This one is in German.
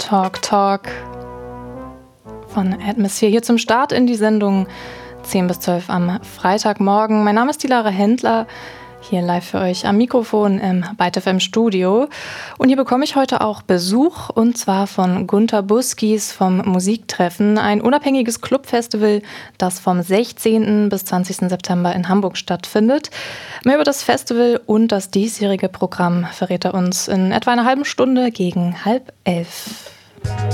Talk Talk von Atmosphere hier zum Start in die Sendung 10 bis 12 am Freitagmorgen. Mein Name ist die Lara Händler, hier live für euch am Mikrofon im Byte FM Studio. Und hier bekomme ich heute auch Besuch, und zwar von Gunter Buskis vom Musiktreffen, ein unabhängiges Clubfestival, das vom 16. bis 20. September in Hamburg stattfindet. Mehr über das Festival und das diesjährige Programm verrät er uns in etwa einer halben Stunde gegen 10:30.